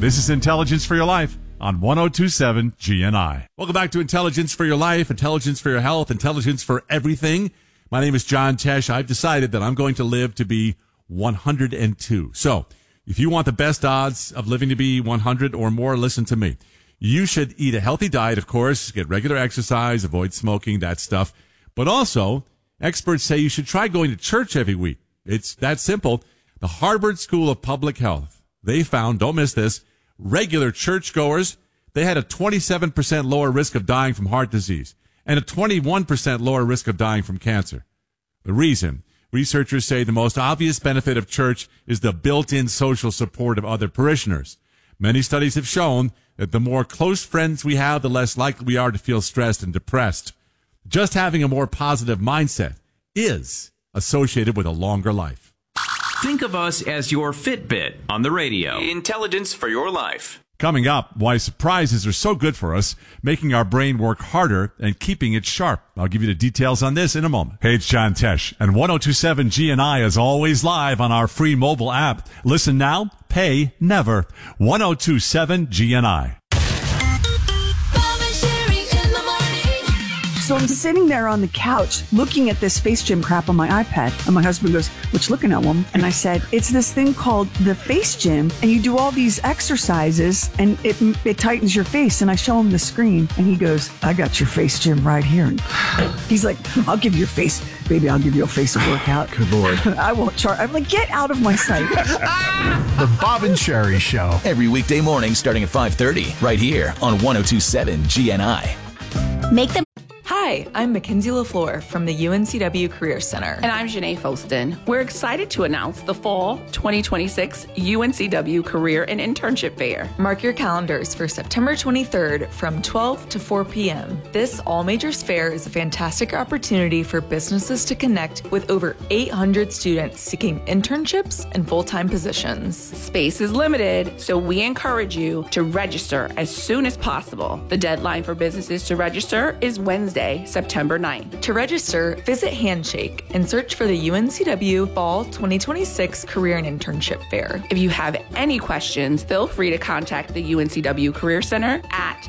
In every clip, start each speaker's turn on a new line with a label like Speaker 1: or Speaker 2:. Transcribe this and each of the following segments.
Speaker 1: This is Intelligence for Your Life on 102.7 GNI. Welcome back to Intelligence for Your Life, Intelligence for Your Health, Intelligence for Everything. My name is John Tesh. I've decided that I'm going to live to be 102. So if you want the best odds of living to be 100 or more, listen to me. You should eat a healthy diet, of course, get regular exercise, avoid smoking, that stuff. But also, experts say you should try going to church every week. It's that simple. The Harvard School of Public Health, they found, don't miss this, regular churchgoers, they had a 27% lower risk of dying from heart disease and a 21% lower risk of dying from cancer. The reason, researchers say the most obvious benefit of church is the built-in social support of other parishioners. Many studies have shown that the more close friends we have, the less likely we are to feel stressed and depressed. Just having a more positive mindset is associated with a longer life.
Speaker 2: Think of us as your Fitbit on the radio. Intelligence for your life.
Speaker 1: Coming up, why surprises are so good for us, making our brain work harder and keeping it sharp. I'll give you the details on this in a moment. Hey, it's John Tesh, and 102.7 GNI is always live on our free mobile app. Listen now, pay never. 102.7 GNI.
Speaker 3: So I'm sitting there on the couch looking at this Face Gym crap on my iPad. And my husband goes, "What you looking at, woman?" And I said, "It's this thing called the Face Gym. And you do all these exercises and it tightens your face." And I show him the screen and he goes, "I got your Face Gym right here." And he's like, "I'll give you a face, baby. I'll give you a face workout."
Speaker 4: Good Lord.
Speaker 3: I won't charge. I'm like, get out of my sight.
Speaker 4: The Bob and Sherry Show.
Speaker 5: Every weekday morning starting at 5:30 right here on 102.7 GNI.
Speaker 6: Make them.
Speaker 7: Hi, I'm Mackenzie LaFleur from the UNCW Career Center.
Speaker 8: And I'm Janae Foston. We're excited to announce the Fall 2026 UNCW Career and Internship Fair.
Speaker 7: Mark your calendars for September 23rd from 12 to 4 p.m. This all-majors fair is a fantastic opportunity for businesses to connect with over 800 students seeking internships and full-time positions.
Speaker 8: Space is limited, so we encourage you to register as soon as possible. The deadline for businesses to register is Wednesday, September 9th.
Speaker 7: To register, visit Handshake and search for the UNCW Fall 2026 Career and Internship Fair.
Speaker 8: If you have any questions, feel free to contact the UNCW Career Center at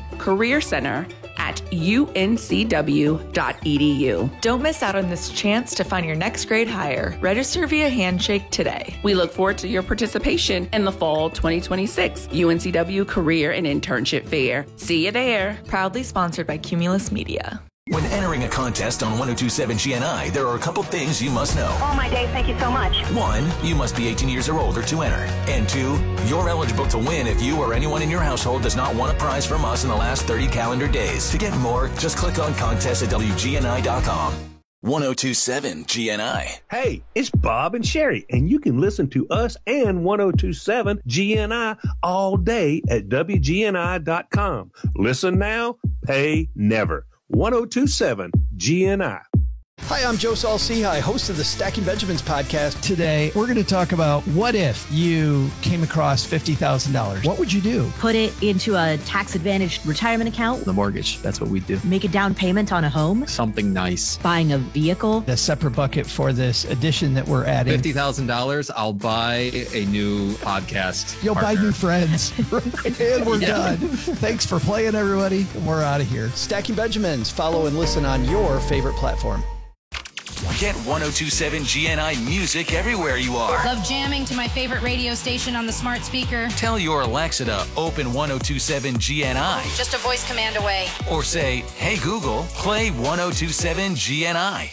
Speaker 8: careercenter@uncw.edu.
Speaker 7: Don't miss out on this chance to find your next grade hire. Register via Handshake today.
Speaker 8: We look forward to your participation in the Fall 2026 UNCW Career and Internship Fair. See you there.
Speaker 7: Proudly sponsored by Cumulus Media.
Speaker 5: When entering a contest on 102.7 GNI, there are a couple things you must know.
Speaker 9: Oh, my day. Thank you so much.
Speaker 5: 1, you must be 18 years or older to enter. And 2, you're eligible to win if you or anyone in your household does not want a prize from us in the last 30 calendar days. To get more, just click on contest at WGNI.com. 102.7 GNI.
Speaker 10: Hey, it's Bob and Sherry, and you can listen to us and 102.7 GNI all day at WGNI.com. Listen now, pay never. 102.7 GNI.
Speaker 11: Hi, I'm Joe Saul-Sehy, host of the Stacking Benjamins podcast.
Speaker 12: Today, we're going to talk about what if you came across $50,000? What would you do?
Speaker 6: Put it into a tax-advantaged retirement account.
Speaker 13: The mortgage, that's what we do.
Speaker 6: Make a down payment on a home.
Speaker 13: Something nice.
Speaker 6: Buying a vehicle.
Speaker 12: A separate bucket for this addition that we're adding.
Speaker 13: $50,000, I'll buy a new podcast
Speaker 12: You'll
Speaker 13: partner.
Speaker 12: buy new friends. And we're done. Thanks for playing, everybody. We're out of here.
Speaker 11: Stacking Benjamins. Follow and listen on your favorite platform.
Speaker 5: Get 102.7 GNI music everywhere you are.
Speaker 14: Love jamming to my favorite radio station on the smart speaker.
Speaker 5: Tell your Alexa to open 102.7 GNI.
Speaker 14: Just a voice command away.
Speaker 5: Or say, "Hey Google, play 102.7 GNI."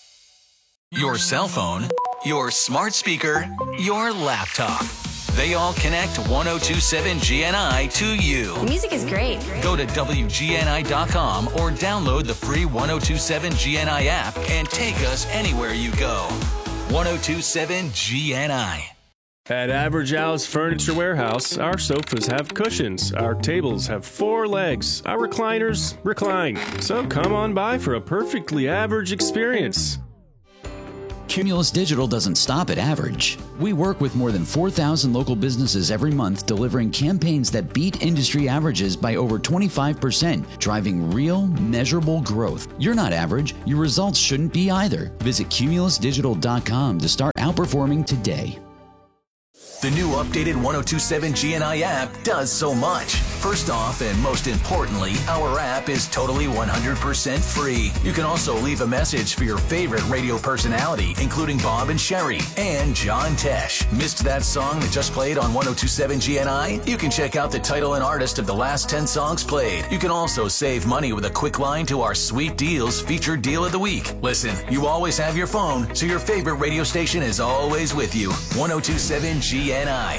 Speaker 5: Your cell phone, your smart speaker, your laptop. They all connect 102.7 GNI to you.
Speaker 14: The music is great.
Speaker 5: Go to WGNI.com or download the free 102.7 GNI app and take us anywhere you go. 102.7 GNI.
Speaker 15: At Average Al's Furniture Warehouse, our sofas have cushions, our tables have 4 legs, our recliners recline. So come on by for a perfectly average experience.
Speaker 16: Cumulus Digital doesn't stop at average. We work with more than 4,000 local businesses every month, delivering campaigns that beat industry averages by over 25%, driving real, measurable growth. You're not average. Your results shouldn't be either. Visit cumulusdigital.com to start outperforming today.
Speaker 5: The new updated 1027 GNI app does so much. First off, and most importantly, our app is totally 100% free. You can also leave a message for your favorite radio personality, including Bob and Sherry and John Tesh. Missed that song that just played on 1027 GNI? You can check out the title and artist of the last 10 songs played. You can also save money with a quick line to our Sweet Deals featured deal of the week. Listen, you always have your phone, so your favorite radio station is always with you. 1027 GNI.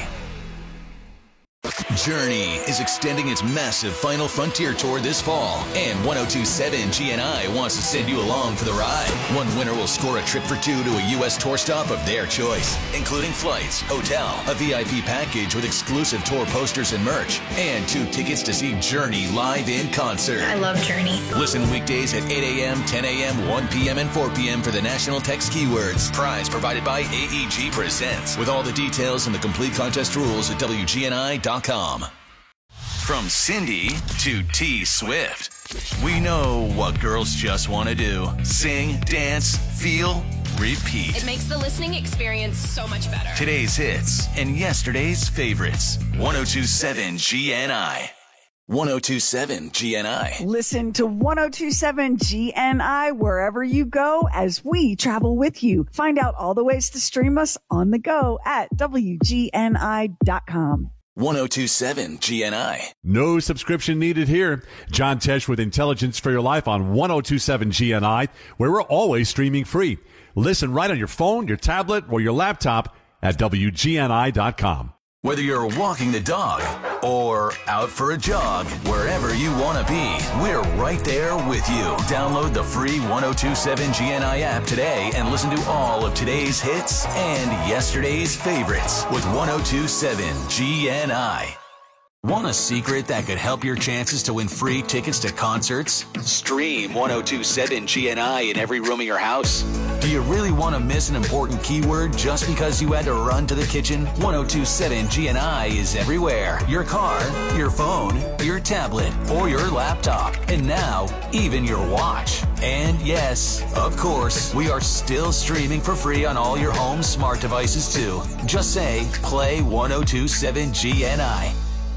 Speaker 5: Journey is extending its massive Final Frontier tour this fall, and 1027 GNI wants to send you along for the ride. One winner will score a trip for two to a U.S. tour stop of their choice, including flights, hotel, a VIP package with exclusive tour posters and merch, and 2 tickets to see Journey live in concert.
Speaker 14: I love Journey.
Speaker 5: Listen weekdays at 8 a.m., 10 a.m., 1 p.m., and 4 p.m. for the national text keywords. Prize provided by AEG Presents. With all the details and the complete contest rules at WGNI.com. From Cindy to T Swift, we know what girls just want to do. Sing, dance, feel, repeat.
Speaker 14: It makes the listening experience so much better.
Speaker 5: Today's hits and yesterday's favorites. 1027 GNI. 1027 GNI.
Speaker 3: Listen to 1027 GNI wherever you go as we travel with you. Find out all the ways to stream us on the go at WGNI.com.
Speaker 5: 1027 GNI.
Speaker 1: No subscription needed here. John Tesh with Intelligence for Your Life on 1027 GNI, where we're always streaming free. Listen right on your phone, your tablet, or your laptop at WGNI.com.
Speaker 5: Whether you're walking the dog or out for a jog, wherever you want to be, we're right there with you. Download the free 1027 GNI app today and listen to all of today's hits and yesterday's favorites with 1027 GNI. Want a secret that could help your chances to win free tickets to concerts? Stream 1027 GNI in every room of your house. Do you really want to miss an important keyword just because you had to run to the kitchen? 1027 GNI is everywhere. Your car, your phone, your tablet, or your laptop. And now, even your watch. And yes, of course, we are still streaming for free on all your home smart devices too. Just say, play 1027 GNI.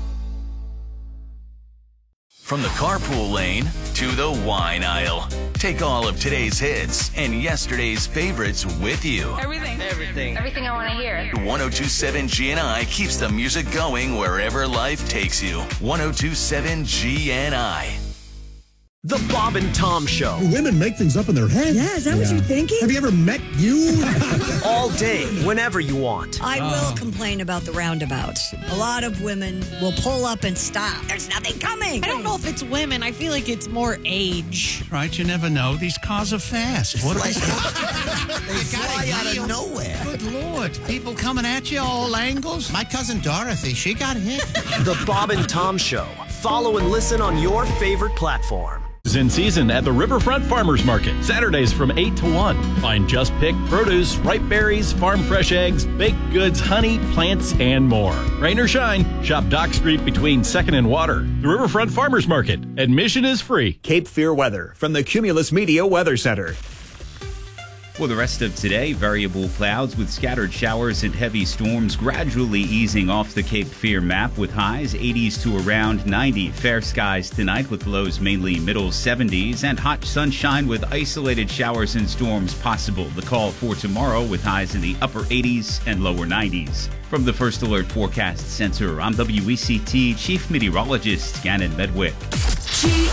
Speaker 5: From the carpool lane to the wine aisle. Take all of today's hits and yesterday's favorites with you.
Speaker 14: Everything I want to hear.
Speaker 5: 1027 GNI keeps the music going wherever life takes you. 1027 GNI.
Speaker 9: The Bob and Tom Show.
Speaker 17: Women make things up in their head.
Speaker 18: Yeah, is that what you're thinking?
Speaker 17: Have you ever met you?
Speaker 9: All day, whenever you want.
Speaker 18: I will complain about the roundabouts. A lot of women will pull up and stop. There's nothing coming.
Speaker 19: I don't know if it's women. I feel like it's more age.
Speaker 20: Right, you never know. These cars are fast. What
Speaker 21: They fly out of nowhere.
Speaker 20: Good Lord. People coming at you all angles. My cousin Dorothy, she got hit.
Speaker 9: The Bob and Tom Show. Follow and listen on your favorite platform.
Speaker 22: Is in season at the Riverfront Farmers Market. Saturdays from 8 to 1. Find just picked produce, ripe berries, farm fresh eggs, baked goods, honey, plants, and more. Rain or shine, shop Dock Street between 2nd and Water. The Riverfront Farmers Market. Admission is free.
Speaker 23: Cape Fear weather from the Cumulus Media Weather Center.
Speaker 24: For the rest of today, variable clouds with scattered showers and heavy storms gradually easing off the Cape Fear map with highs 80s to around 90. Fair skies tonight with lows mainly middle 70s and hot sunshine with isolated showers and storms possible. The call for tomorrow with highs in the upper 80s and lower 90s. From the First Alert Forecast Center, I'm WECT Chief Meteorologist Gannon Medwick.